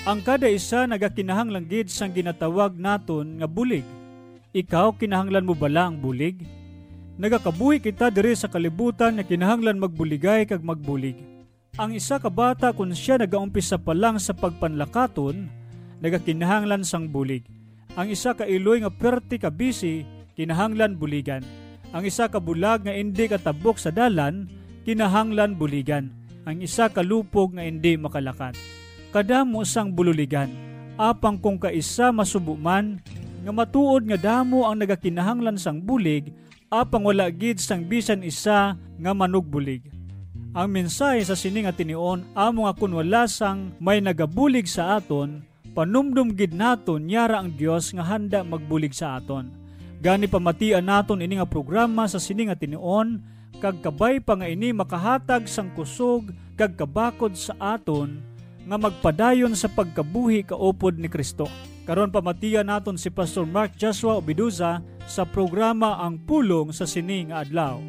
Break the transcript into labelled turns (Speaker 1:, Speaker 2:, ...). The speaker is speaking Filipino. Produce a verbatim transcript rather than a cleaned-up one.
Speaker 1: Ang kada isa nagakinahanglan gid sang ginatawag naton nga bulig. Ikaw, kinahanglan mo bala ang bulig? Nagakabuhi kita diri sa kalibutan na kinahanglan magbuligay kag magbulig. Ang isa ka bata kung siya nagaumpisa pa lang sa pagpanlakaton, nagakinahanglan sang bulig. Ang isa ka iloy nga perti ka bisi, kinahanglan buligan. Ang isa ka bulag nga indi katabok sa dalan, kinahanglan buligan. Ang isa ka lupog nga indi makalakat. Kadamo sang bululigan, apang kung kaisa masubo man, nga matuod nga damo ang nagakinahanglan sang bulig, apang wala gid sang bisan isa nga manugbulig. Ang mensahe sa sini nga tinion, amo nga kun wala sang may nagabulig sa aton, panumdum gid naton yara ang Dios nga handa magbulig sa aton. Gani pamatian naton ini nga programa sa sini nga tinion, kag kabay pa nga ini makahatag sang kusog kag kabakod sa aton, nga magpadayon sa pagkabuhi kaupod ni Kristo. Karon pamatiyan naton si Pastor Mark Joshua Obiduza sa programa Ang Pulong sa Sini nga Adlaw.